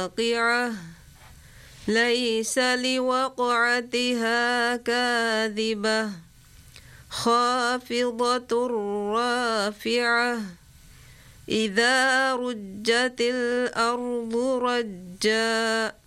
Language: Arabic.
واقعة ليس لوقعتها كاذبة خافضة رافعة إذا رجت الأرض رجا